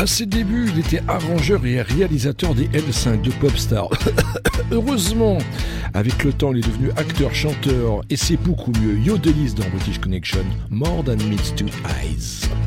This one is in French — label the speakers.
Speaker 1: À ses débuts, il était arrangeur et réalisateur des L5 de Popstar. Heureusement, avec le temps, il est devenu acteur, chanteur et c'est beaucoup mieux. Yodelis dans British Connection, More Than Meets Two Eyes.